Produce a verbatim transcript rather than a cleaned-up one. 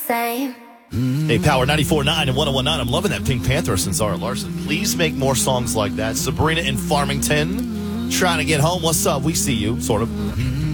same. Hey, Power ninety-four point nine and one oh one point nine. I'm loving that Pink Panther since Zara Larson. Please make more songs like that. Sabrina in Farmington, trying to get home. What's up? We see you, sort of.